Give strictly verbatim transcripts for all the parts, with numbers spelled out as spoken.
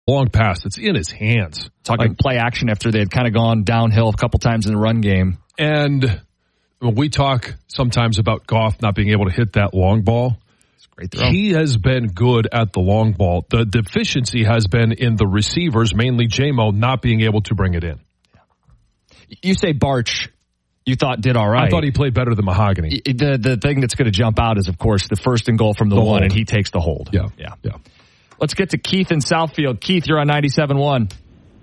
long pass. It's in his hands. Talking like, play action after they had kind of gone downhill a couple times in the run game. And when we talk sometimes about Goff not being able to hit that long ball, it's a great throw. He has been good at the long ball. The deficiency has been in the receivers, mainly J-Mo, not being able to bring it in. You say Barch, you thought did all right. I thought he played better than Mahogany. The the thing that's going to jump out is, of course, the first and goal from the, the one, hold. And he takes the hold. Yeah, yeah, yeah. Let's get to Keith in Southfield. Keith, you're on ninety-seven point one.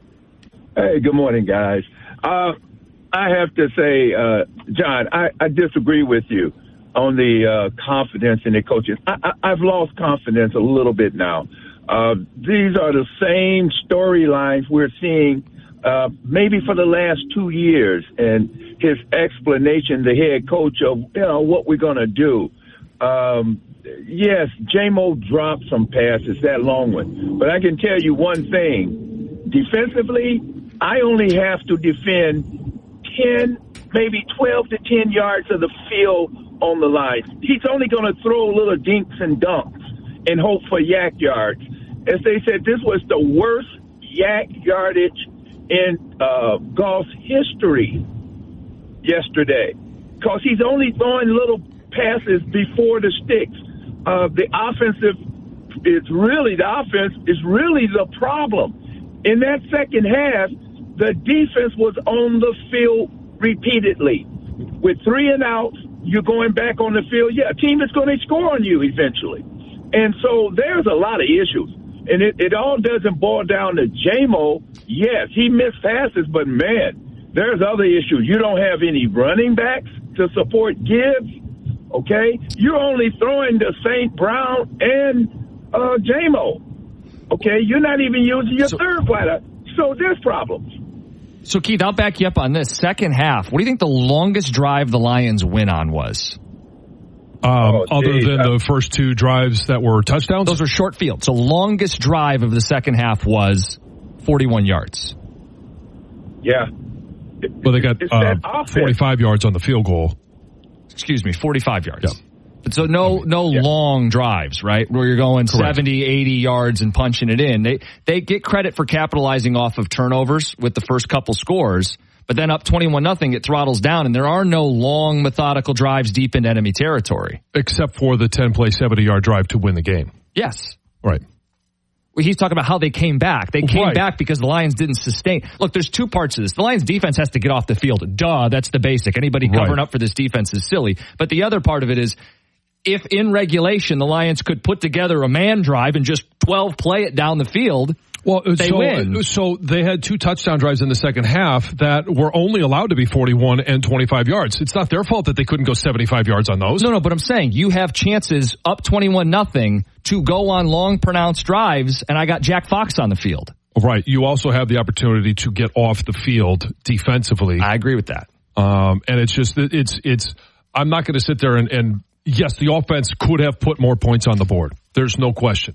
Hey, good morning, guys. Uh, I have to say, uh, John, I, I disagree with you on the uh, confidence in the coaches. I, I, I've lost confidence a little bit now. Uh, these are the same storylines we're seeing uh, maybe for the last two years, and his explanation, the head coach, of you know what we're going to do. Um, yes, J-Mo dropped some passes, that long one. But I can tell you one thing. Defensively, I only have to defend ten, maybe twelve to ten yards of the field on the line. He's only going to throw little dinks and dunks and hope for yak yards. As they said, this was the worst yak yardage in uh, Goff's history yesterday, because he's only throwing little passes before the sticks. Uh, the offensive is really, the offense is really the problem. In that second half, the defense was on the field repeatedly. With three and outs, you're going back on the field. Yeah, a team is going to score on you eventually. And so there's a lot of issues. And it, it all doesn't boil down to J-Mo. Yes, he missed passes, but, man, there's other issues. You don't have any running backs to support Gibbs, okay? You're only throwing to Saint Brown and uh, J-Mo, okay? You're not even using your so, third fighter. So there's problems. So, Keith, I'll back you up on this. Second half, what do you think the longest drive the Lions win on was? Um, oh, other geez. than the first two drives that were touchdowns? Those were short field. So longest drive of the second half was forty-one yards. Yeah. Well, they got uh, forty-five yards on the field goal. Excuse me, forty-five yards. Yeah. So no no yeah. long drives, right, where you're going Correct. seventy, eighty yards and punching it in. They they get credit for capitalizing off of turnovers with the first couple scores. But then up twenty-one nothing, it throttles down, and there are no long, methodical drives deep into enemy territory. Except for the ten-play, seventy-yard drive to win the game. Yes. Right. Well, he's talking about how they came back. They came right. back because the Lions didn't sustain. Look, there's two parts of this. The Lions defense has to get off the field. Duh, that's the basic. Anybody covering right. up for this defense is silly. But the other part of it is, if in regulation the Lions could put together a man drive and just twelve play it down the field, well, they so, win. So they had two touchdown drives in the second half that were only allowed to be forty-one and twenty-five yards. It's not their fault that they couldn't go seventy-five yards on those. No, no, but I'm saying you have chances up twenty-one nothing to go on long, pronounced drives, and I got Jack Fox on the field. Right. You also have the opportunity to get off the field defensively. I agree with that. Um, and it's just, it's, it's, I'm not going to sit there and, and, yes, the offense could have put more points on the board. There's no question.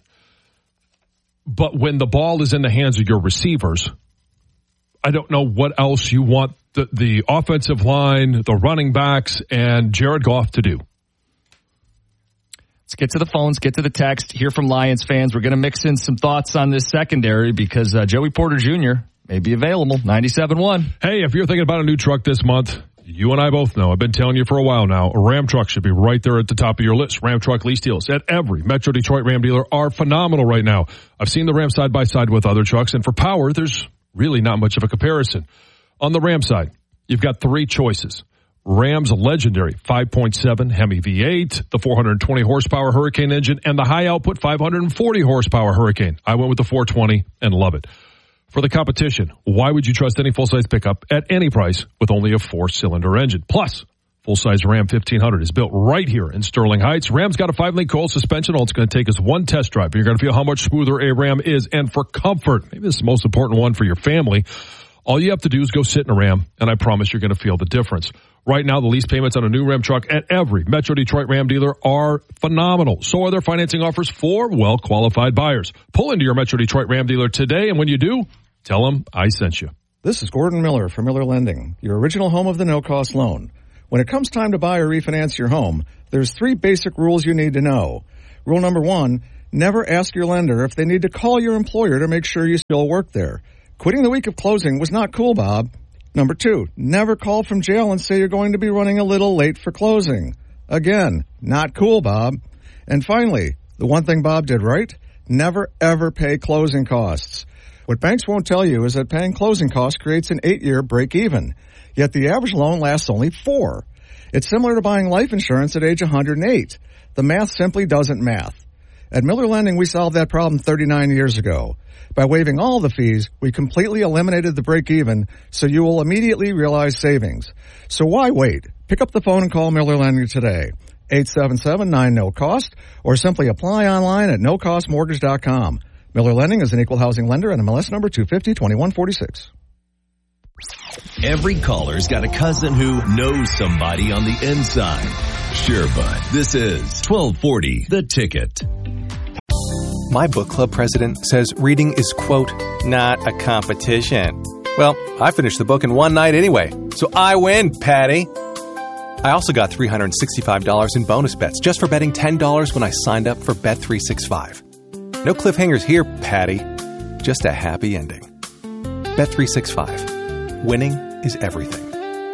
But when the ball is in the hands of your receivers, I don't know what else you want the, the offensive line, the running backs, and Jared Goff to do. Let's get to the phones, get to the text, hear from Lions fans. We're going to mix in some thoughts on this secondary because uh, Joey Porter Junior may be available. ninety-seven point one. Hey, if you're thinking about a new truck this month, you and I both know, I've been telling you for a while now, a Ram truck should be right there at the top of your list. Ram truck lease deals at every Metro Detroit Ram dealer are phenomenal right now. I've seen the Ram side by side with other trucks, and for power, there's really not much of a comparison. On the Ram side, you've got three choices. Ram's legendary five point seven Hemi V eight, the four hundred twenty horsepower Hurricane engine, and the high output five hundred forty horsepower Hurricane. I went with the four twenty and love it. For the competition, why would you trust any full-size pickup at any price with only a four-cylinder engine? Plus, full-size Ram fifteen hundred is built right here in Sterling Heights. Ram's got a five-link coil suspension. All it's going to take is one test drive, and you're going to feel how much smoother a Ram is. And for comfort, maybe this is the most important one for your family, all you have to do is go sit in a Ram, and I promise you're going to feel the difference. Right now, the lease payments on a new Ram truck at every Metro Detroit Ram dealer are phenomenal. So are their financing offers for well-qualified buyers. Pull into your Metro Detroit Ram dealer today, and when you do, tell them I sent you. This is Gordon Miller from Miller Lending, your original home of the no-cost loan. When it comes time to buy or refinance your home, there's three basic rules you need to know. Rule number one, Never ask your lender if they need to call your employer to make sure you still work there. Quitting the week of closing was not cool, Bob. Number two, never call from jail and say you're going to be running a little late for closing. Again, not cool, Bob. And finally, the one thing Bob did right, never ever pay closing costs. What banks won't tell you is that paying closing costs creates an eight-year break-even, yet the average loan lasts only four. It's similar to buying life insurance at age one hundred eight. The math simply doesn't math. At Miller Lending, we solved that problem thirty-nine years ago. By waiving all the fees, we completely eliminated the break-even, so you will immediately realize savings. So why wait? Pick up the phone and call Miller Lending today. eight seven seven nine no cost, or simply apply online at no cost mortgage dot com. Miller Lending is an equal housing lender and M L S number two fifty twenty-one forty-six. Every caller's got a cousin who knows somebody on the inside. Sure, bud. This is twelve forty The Ticket. My book club president says reading is, quote, not a competition. Well, I finished the book in one night anyway, so I win, Patty. I also got three hundred sixty-five dollars in bonus bets just for betting ten dollars when I signed up for Bet three sixty-five. No cliffhangers here, Patty. Just a happy ending. Bet three sixty-five. Winning is everything.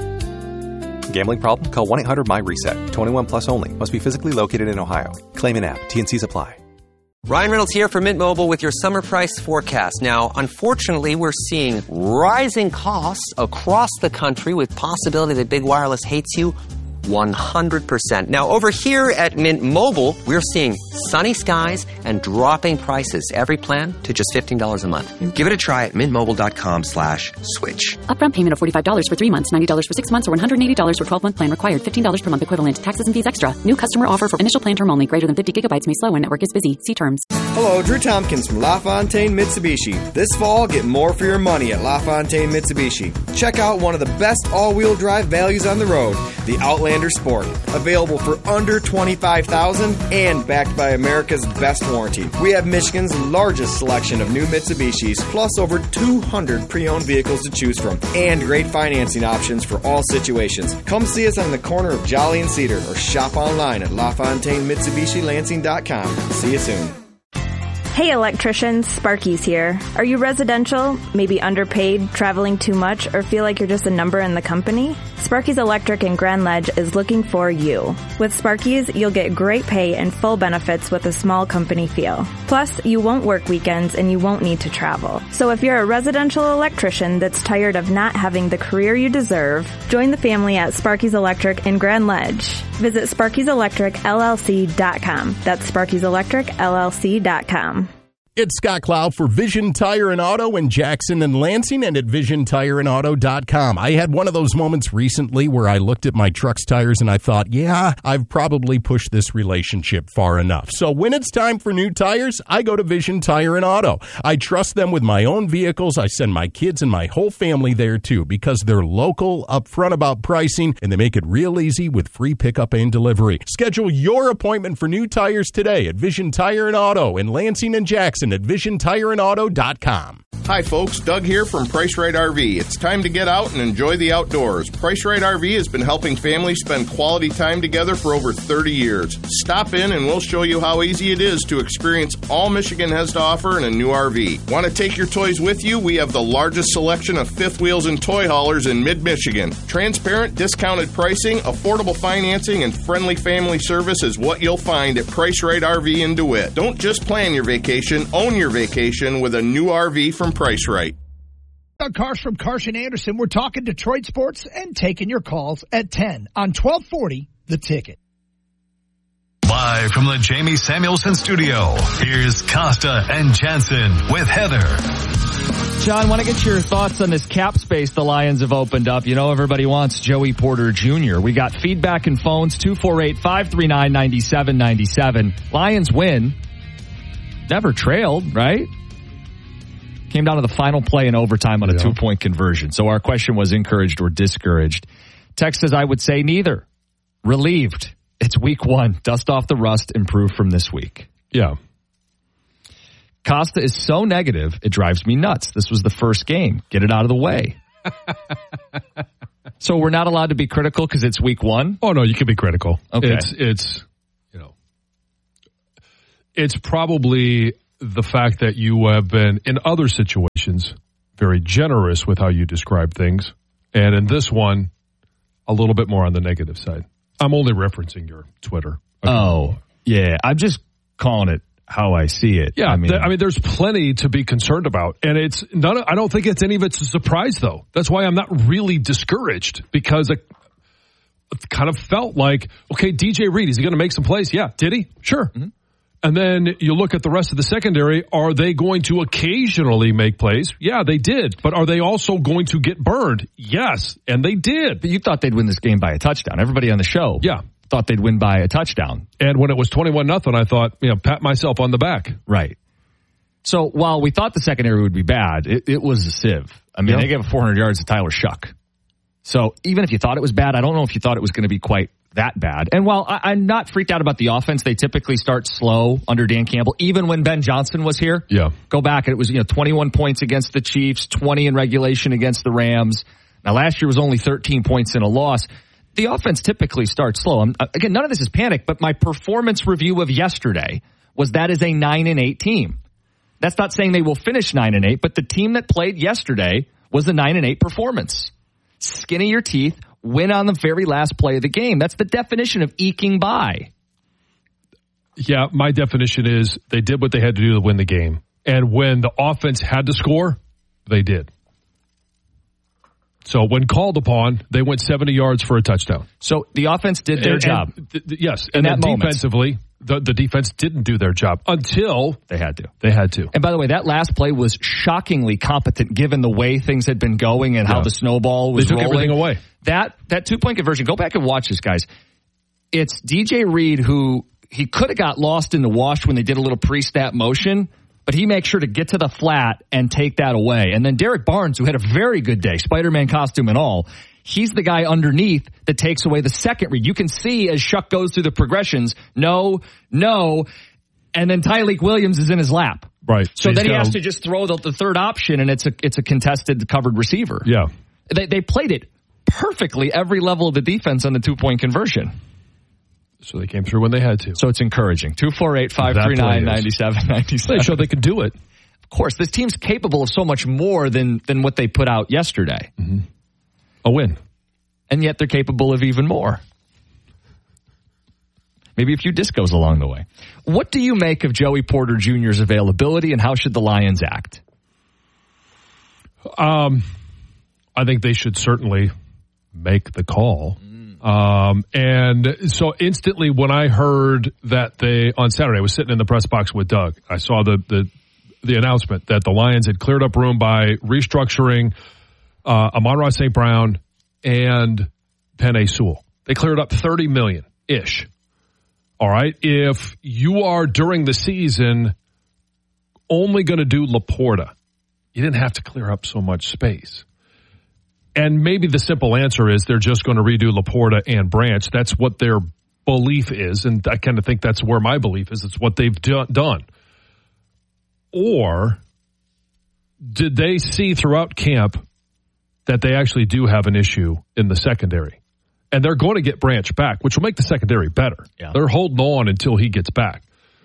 Gambling problem? Call one eight hundred M Y reset. twenty-one plus only. Must be physically located in Ohio. Claim in app. T and Cs apply. Ryan Reynolds here from Mint Mobile with your summer price forecast. Now, unfortunately, we're seeing rising costs across the country with possibility that big wireless hates you one hundred percent. Now, over here at Mint Mobile, we're seeing sunny skies and dropping prices. Every plan to just fifteen dollars a month. Give it a try at mintmobile.com slash switch. Upfront payment of forty-five dollars for three months, ninety dollars for six months, or one hundred eighty dollars for twelve-month plan required. fifteen dollars per month equivalent. Taxes and fees extra. New customer offer for initial plan term only. Greater than fifty gigabytes may slow when network is busy. See terms. Hello, Drew Tompkins from LaFontaine Mitsubishi. This fall, get more for your money at LaFontaine Mitsubishi. Check out one of the best all-wheel drive values on the road, the Outlander Sport. Available for under twenty-five thousand dollars and backed by America's best warranty. We have Michigan's largest selection of new Mitsubishis, plus over two hundred pre-owned vehicles to choose from, and great financing options for all situations. Come see us on the corner of Jolly and Cedar, or shop online at LaFontaine Mitsubishi Lansing dot com. See you soon. Hey electricians, Sparky's here. Are you residential, maybe underpaid, traveling too much, or feel like you're just a number in the company? Sparky's Electric in Grand Ledge is looking for you. With Sparky's, you'll get great pay and full benefits with a small company feel. Plus, you won't work weekends and you won't need to travel. So if you're a residential electrician that's tired of not having the career you deserve, join the family at Sparky's Electric in Grand Ledge. Visit Sparky's Electric L L C dot com. That's Sparky's Electric L L C dot com. It's Scott Cloud for Vision Tire and Auto in Jackson and Lansing and at vision tire and auto dot com. I had one of those moments recently where I looked at my truck's tires and I thought, yeah, I've probably pushed this relationship far enough. So when it's time for new tires, I go to Vision Tire and Auto. I trust them with my own vehicles. I send my kids and my whole family there too because they're local, upfront about pricing, and they make it real easy with free pickup and delivery. Schedule your appointment for new tires today at Vision Tire and Auto in Lansing and Jackson at vision tire and auto dot com. Hi folks, Doug here from Price Right R V. It's time to get out and enjoy the outdoors. Price Right R V has been helping families spend quality time together for over thirty years. Stop in and we'll show you how easy it is to experience all Michigan has to offer in a new R V. Want to take your toys with you? We have the largest selection of fifth wheels and toy haulers in mid-Michigan. Transparent, discounted pricing, affordable financing, and friendly family service is what you'll find at Price Right R V in DeWitt. Don't just plan your vacation, own your vacation with a new R V from Price Right. Doug Karsch from Karsch and Anderson. We're talking Detroit sports and taking your calls at ten on twelve forty The Ticket. Live from the Jamie Samuelson studio, here's Costa and Jansen with Heather. John, want to get your thoughts on this cap space the Lions have opened up. You know, everybody wants Joey Porter Junior We got feedback and phones, two four eight, five three nine, nine seven nine seven. Lions win. Never trailed, right? Came down to the final play in overtime on a yeah. two-point conversion. So our question was encouraged or discouraged. Text says, I would say neither. Relieved. It's week one. Dust off the rust. Improve from this week. Yeah. Costa is so negative, it drives me nuts. This was the first game. Get it out of the way. So we're not allowed to be critical because it's week one? Oh, no, you can be critical. Okay. It's, it's it's probably the fact that you have been, in other situations, very generous with how you describe things. And in this one, a little bit more on the negative side. I'm only referencing your Twitter. Okay. Oh, yeah. I'm just calling it how I see it. Yeah, I mean, th- I mean, there's plenty to be concerned about. And it's none of, I don't think it's any of it's a surprise, though. That's why I'm not really discouraged, because it, it kind of felt like, okay, D J Reed, is he going to make some plays? Yeah. Did he? Sure. Mm-hmm. And then you look at the rest of the secondary. Are they going to occasionally make plays? Yeah, they did. But are they also going to get burned? Yes, and they did. But you thought they'd win this game by a touchdown. Everybody on the show yeah. thought they'd win by a touchdown. And when it was twenty-one nothing, I thought, you know, pat myself on the back. Right. So while we thought the secondary would be bad, it, it was a sieve. I mean, yeah. they gave four hundred yards to Tyler Shuck. So even if you thought it was bad, I don't know if you thought it was going to be quite that bad. And while I, I'm not freaked out about the offense, they typically start slow under Dan Campbell. Even when Ben Johnson was here, yeah. go back and it was, you know, twenty-one points against the Chiefs, twenty in regulation against the Rams. Now last year was only thirteen points in a loss. The offense typically starts slow. I'm, again, none of this is panic, but my performance review of yesterday was that is a nine and eight team. That's not saying they will finish nine and eight, but the team that played yesterday was a nine and eight performance. Skin of your teeth, win on the very last play of the game. That's the definition of eking by. Yeah, my definition is they did what they had to do to win the game. And when the offense had to score, they did. So when called upon, they went seventy yards for a touchdown. So the offense did their and, job. And, th- th- yes. In and that then moment. defensively, the, the defense didn't do their job until they had to. They had to. And by the way, that last play was shockingly competent given the way things had been going and yeah. how the snowball was they took rolling. everything away. That that two-point conversion, go back and watch this, guys. It's D J Reed who he could have got lost in the wash when they did a little pre-snap motion, but he makes sure to get to the flat and take that away. And then Derek Barnes, who had a very good day, Spider-Man costume and all, he's the guy underneath that takes away the second read. You can see as Shuck goes through the progressions, no, no, and then Tyleik Williams is in his lap. Right. So, so then he gotta, has to just throw the, the third option, and it's a it's a contested covered receiver. Yeah. They they played it perfectly every level of the defense on the two-point conversion. So they came through when they had to. So it's encouraging. two four eight, five three nine, nine seven nine seven. They showed they could do it. Of course, this team's capable of so much more than, than what they put out yesterday. Mm-hmm. A win. And yet they're capable of even more. Maybe a few discos along the way. What do you make of Joey Porter Junior's availability, and how should the Lions act? Um, I think they should certainly make the call. Um, and so instantly when I heard that they, on Saturday, I was sitting in the press box with Doug. I saw the, the, the announcement that the Lions had cleared up room by restructuring, uh, Amon-Ra Saint Brown and Penei Sewell. They cleared up thirty million ish. All right. If you are during the season only going to do Laporta, you didn't have to clear up so much space. And maybe the simple answer is they're just going to redo Laporta and Branch. That's what their belief is, and I kind of think that's where my belief is. It's what they've do- done. Or did they see throughout camp that they actually do have an issue in the secondary? And they're going to get Branch back, which will make the secondary better. Yeah. They're holding on until he gets back.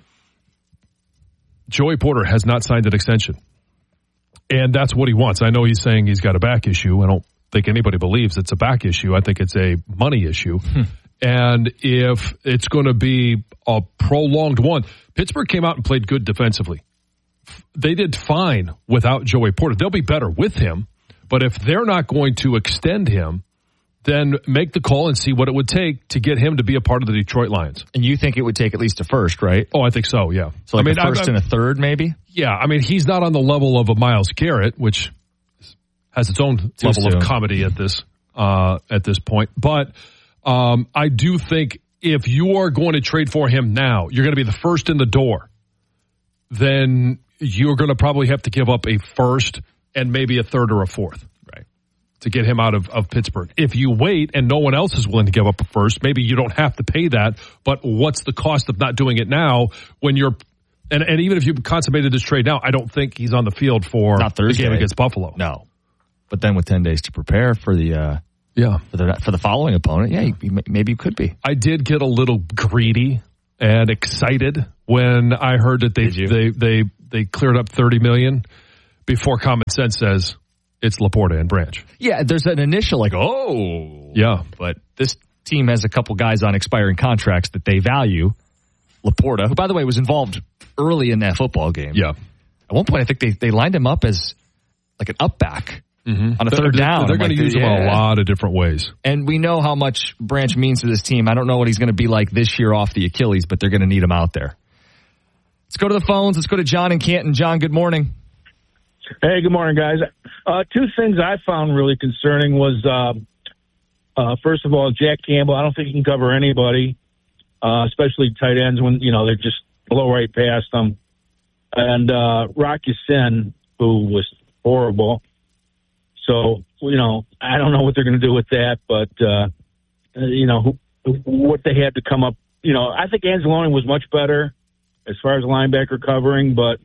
Joey Porter has not signed an extension. And that's what he wants. I know he's saying he's got a back issue. I don't think anybody believes it's a back issue. I think it's a money issue. Hmm. And if it's going to be a prolonged one, Pittsburgh came out and played good defensively. They did fine without Joey Porter. They'll be better with him. But if they're not going to extend him, then make the call and see what it would take to get him to be a part of the Detroit Lions. And you think it would take at least a first, right? Oh, I think so, yeah. So like I mean, a first I, I, and a third, maybe? Yeah, I mean, he's not on the level of a Myles Garrett, which has its own Too level soon. of comedy at this uh, at this point. But um, I do think if you are going to trade for him now, you're going to be the first in the door. Then you're going to probably have to give up a first and maybe a third or a fourth. To get him out of, of Pittsburgh. If you wait and no one else is willing to give up a first, maybe you don't have to pay that, but what's the cost of not doing it now when you're, and, and even if you've consummated this trade now, I don't think he's on the field for not Thursday. the game against Buffalo. No. But then with ten days to prepare for the, uh, yeah, for the, for the following opponent, yeah, you, maybe you could be. I did get a little greedy and excited when I heard that they they, they they cleared up thirty million dollars before common sense says it's Laporta and Branch. Yeah, there's an initial like, oh. Yeah. But this team has a couple guys on expiring contracts that they value. Laporta, who, by the way, was involved early in that football game. Yeah. At one point, I think they, they lined him up as like an up back mm-hmm. on a third they're, down. They're going like, to use yeah. him in a lot of different ways. And we know how much Branch means to this team. I don't know what he's going to be like this year off the Achilles, but they're going to need him out there. Let's go to the phones. Let's go to John in Canton. John, good morning. Hey, good morning, guys. Uh, two things I found really concerning was, uh, uh, first of all, Jack Campbell. I don't think he can cover anybody, uh, especially tight ends when, you know, they're just blow right past them. And uh, Rocky Sin, who was horrible. So, you know, I don't know what they're going to do with that, but, uh, you know, who, what they had to come up. You know, I think Anzalone was much better as far as linebacker covering, but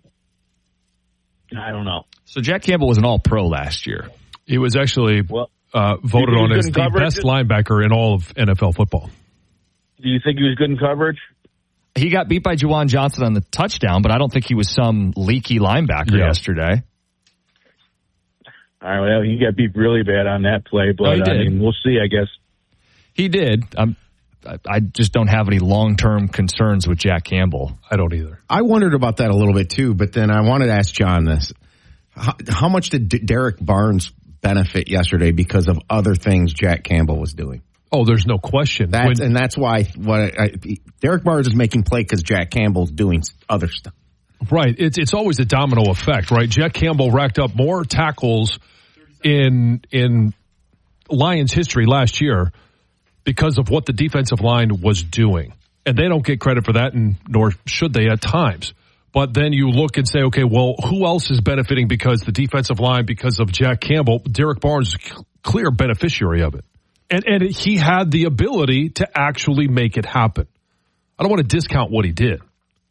I don't know. So Jack Campbell was an all-pro last year. He was actually well, uh, voted on as the coverage? best linebacker in all of N F L football. Do you think he was good in coverage? He got beat by Juwan Johnson on the touchdown, but I don't think he was some leaky linebacker yeah. yesterday. All right, well, he got beat really bad on that play, but no, I mean, we'll see, I guess. He did. Um, I just don't have any long-term concerns with Jack Campbell. I don't either. I wondered about that a little bit, too, but then I wanted to ask John this. How, how much did D- Derek Barnes benefit yesterday because of other things Jack Campbell was doing? Oh, there's no question. That's, when, and that's why what I, Derek Barnes is making play because Jack Campbell's doing other stuff. Right. It's it's always a domino effect, right? Jack Campbell racked up more tackles in in Lions history last year because of what the defensive line was doing. And they don't get credit for that, and nor should they at times. But then you look and say, okay, well, who else is benefiting because the defensive line, because of Jack Campbell? Derek Barnes is a clear beneficiary of it. And and he had the ability to actually make it happen. I don't want to discount what he did.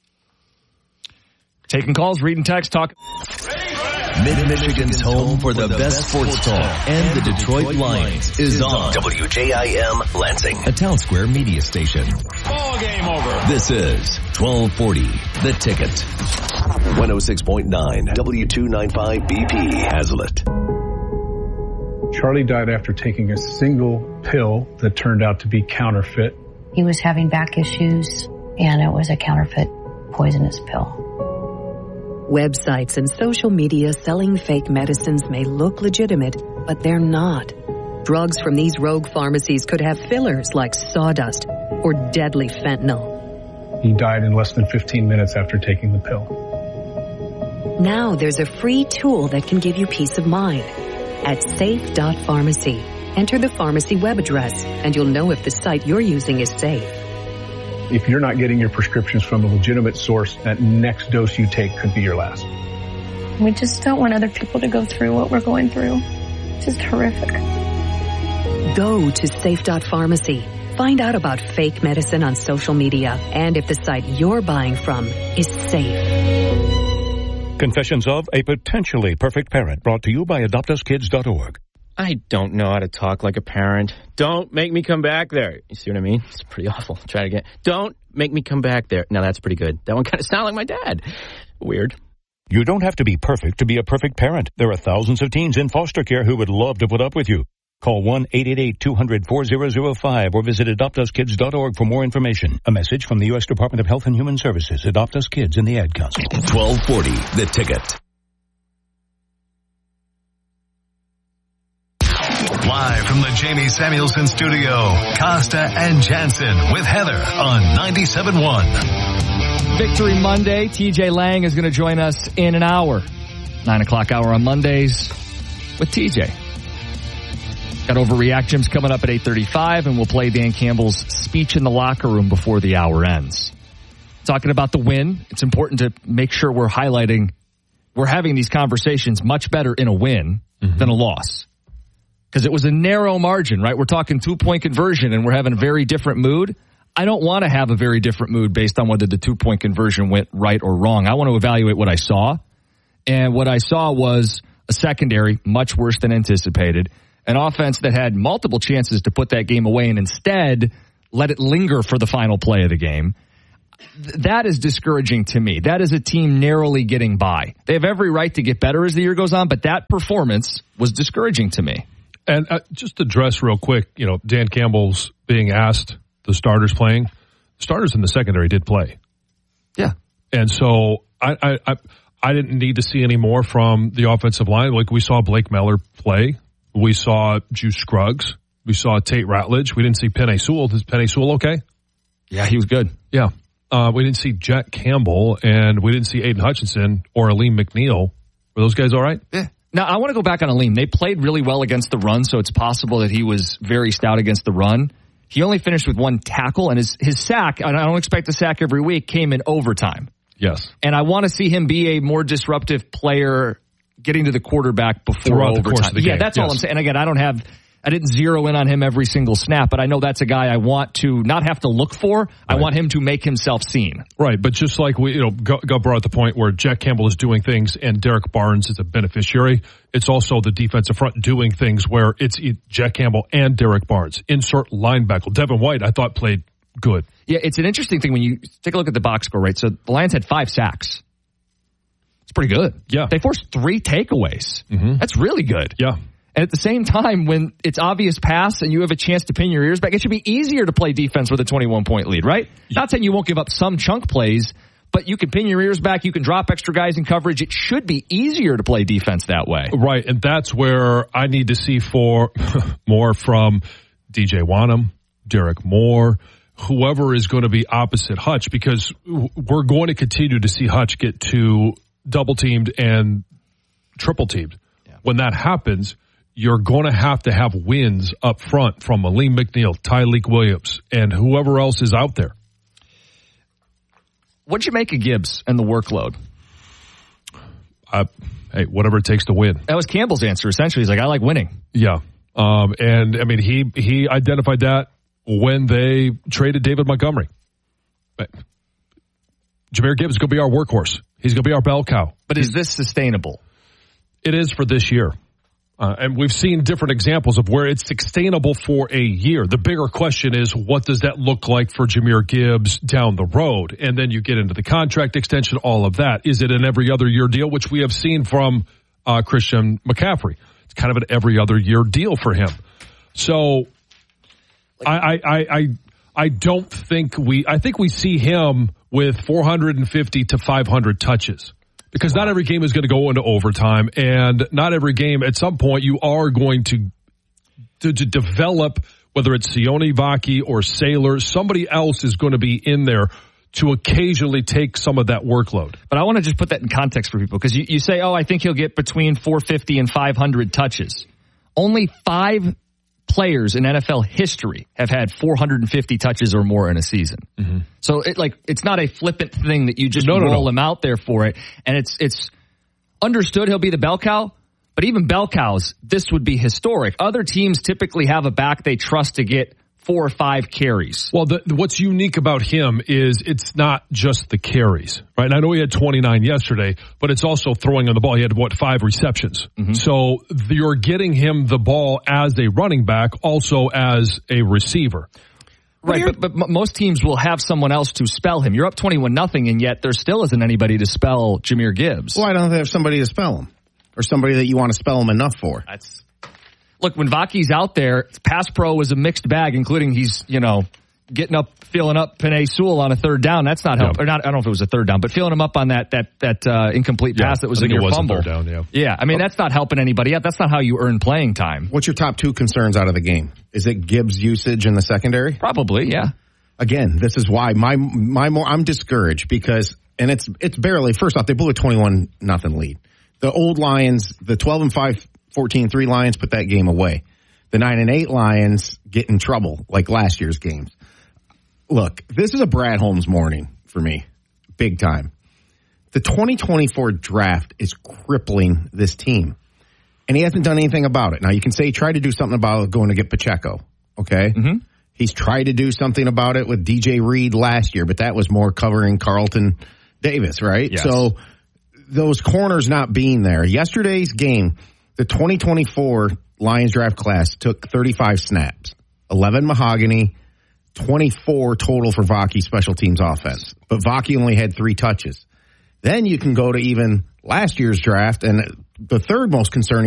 Taking calls, reading text, talk. Mid-Michigan's home for the best sports talk and the Detroit Lions is on W J I M Lansing, a Town Square media station. Ball game over. This is twelve forty, The Ticket. one oh six point nine, W two ninety-five B P, Hazlitt. Charlie died after taking a single pill that turned out to be counterfeit. He was having back issues, and it was a counterfeit poisonous pill. Websites and social media selling fake medicines may look legitimate, but they're not. Drugs from these rogue pharmacies could have fillers like sawdust or deadly fentanyl. He died in less than fifteen minutes after taking the pill. Now there's a free tool that can give you peace of mind. At safe dot pharmacy, enter the pharmacy web address, and you'll know if the site you're using is safe. If you're not getting your prescriptions from a legitimate source, that next dose you take could be your last. We just don't want other people to go through what we're going through. It's just horrific. Go to safe dot pharmacy. Find out about fake medicine on social media and if the site you're buying from is safe. Confessions of a Potentially Perfect Parent, brought to you by adopt us kids dot org. I don't know how to talk like a parent. Don't make me come back there. You see what I mean? It's pretty awful. Try it again. Don't make me come back there. Now that's pretty good. That one kind of sounded like my dad. Weird. You don't have to be perfect to be a perfect parent. There are thousands of teens in foster care who would love to put up with you. Call one eight eight eight, two hundred, four thousand five or visit adopt us kids dot org for more information. A message from the U S Department of Health and Human Services. Adopt Us Kids and the Ad Council. twelve forty, The Ticket. Live from the Jamie Samuelson studio, Costa and Jansen with Heather on ninety-seven point one. Victory Monday. T J Lang is going to join us in an hour. Nine o'clock hour on Mondays with T J. Got Overreact Jim's coming up at eight thirty-five, and we'll play Dan Campbell's speech in the locker room before the hour ends. Talking about the win, it's important to make sure we're highlighting, we're having these conversations much better in a win mm-hmm. than a loss. Because it was a narrow margin, right? We're talking two-point conversion, and we're having a very different mood. I don't want to have a very different mood based on whether the two-point conversion went right or wrong. I want to evaluate what I saw. And what I saw was a secondary much worse than anticipated. An offense that had multiple chances to put that game away and instead let it linger for the final play of the game. th- that is discouraging to me. That is a team narrowly getting by. They have every right to get better as the year goes on, but that performance was discouraging to me. And uh, just to address real quick, you know, Dan Campbell's being asked, the starters playing. The starters in the secondary did play. Yeah. And so I, I, I, I didn't need to see any more from the offensive line. Like we saw Blake Meller play. We saw Juice Scruggs. We saw Tate Ratledge. We didn't see Penei Sewell. Is Penei Sewell okay? Yeah, he was good. Yeah. Uh, we didn't see Jack Campbell, and we didn't see Aiden Hutchinson or Aleem McNeil. Were those guys all right? Yeah. Now, I want to go back on Aleem. They played really well against the run, so it's possible that he was very stout against the run. He only finished with one tackle, and his, his sack, and I don't expect a sack every week, came in overtime. Yes. And I want to see him be a more disruptive player getting to the quarterback before Throughout the overtime. course of the yeah, game. that's Yes. all I'm saying. And again, I don't have... I didn't zero in on him every single snap, but I know that's a guy I want to not have to look for. Right. I want him to make himself seen. Right, but just like we, you know, Gov brought up the point where Jack Campbell is doing things and Derek Barnes is a beneficiary. It's also the defensive front doing things where it's Jack Campbell and Derek Barnes. Insert linebacker. Devin White, I thought, played good. Yeah, it's an interesting thing when you take a look at the box score, right? So the Lions had five sacks. It's pretty good. Yeah. They forced three takeaways. Mm-hmm. That's really good. Yeah. And at the same time, when it's obvious pass and you have a chance to pin your ears back, it should be easier to play defense with a twenty-one point lead, right? Not saying you won't give up some chunk plays, but you can pin your ears back. You can drop extra guys in coverage. It should be easier to play defense that way. Right, and that's where I need to see for more from D J Wanham, Derek Moore, whoever is going to be opposite Hutch, because we're going to continue to see Hutch get to double-teamed and triple-teamed. Yeah. When that happens, you're going to have to have wins up front from Aleem McNeil, Tyleek Williams, and whoever else is out there. What'd you make of Gibbs and the workload? Uh, hey, whatever it takes to win. That was Campbell's answer, essentially. He's like, I like winning. Yeah. Um, and, I mean, he, he identified that when they traded David Montgomery. But Jahmyr Gibbs is going to be our workhorse. He's going to be our bell cow. But is this sustainable? It is for this year. Uh, and we've seen different examples of where it's sustainable for a year. The bigger question is, what does that look like for Jahmyr Gibbs down the road? And then you get into the contract extension, all of that. Is it an every other year deal, which we have seen from uh, Christian McCaffrey? It's kind of an every other year deal for him. So I, I, I, I, I don't think we, I think we see him with four hundred fifty to five hundred touches. Because not every game is going to go into overtime, and not every game, at some point, you are going to to, to develop, whether it's Sione Vaki or Sailor, somebody else is going to be in there to occasionally take some of that workload. But I want to just put that in context for people, because you, you say, oh, I think he'll get between four fifty and five hundred touches. Only five players in N F L history have had four hundred fifty touches or more in a season. Mm-hmm. So it like it's not a flippant thing that you just no, roll no, no. him out there for it. And it's it's understood he'll be the bell cow, but even bell cows, this would be historic. Other teams typically have a back they trust to get four or five carries. Well, the, what's unique about him is it's not just the carries, right? And I know he had twenty-nine yesterday, but it's also throwing on the ball. He had, what, five receptions. Mm-hmm. So you're getting him the ball as a running back, also as a receiver. Right, but, but m- most teams will have someone else to spell him. You're up twenty-one nothing, and yet there still isn't anybody to spell Jahmyr Gibbs. Why don't they have somebody to spell him? Or somebody that you want to spell him enough for? That's Look, when Vaki's out there, pass pro was a mixed bag, including he's, you know, getting up, feeling up Penei Sewell on a third down. That's not help. Yeah. Or not, I don't know if it was a third down, but feeling him up on that that that uh, incomplete yeah, pass that was I in think your it was fumble. A third down, yeah. yeah, I mean, that's not helping anybody out. That's not how you earn playing time. What's your top two concerns out of the game? Is it Gibbs' usage in the secondary? Probably, yeah. Again, this is why my my more I'm discouraged because and it's it's barely first off they blew a twenty-one nothing lead. The old Lions, the twelve and five, fourteen three Lions put that game away. The nine and eight Lions get in trouble like last year's games. Look, this is a Brad Holmes morning for me, big time. The twenty twenty-four draft is crippling this team, and he hasn't done anything about it. Now you can say he tried to do something about it going to get Pacheco, okay? Mm-hmm. He's tried to do something about it with D J Reed last year, but that was more covering Carlton Davis, right? Yes. So those corners not being there. Yesterday's game, the twenty twenty-four Lions draft class took thirty-five snaps, eleven Mahogany, twenty-four total for Vaki special teams offense. But Vaki only had three touches. Then you can go to even last year's draft, and the third most concerning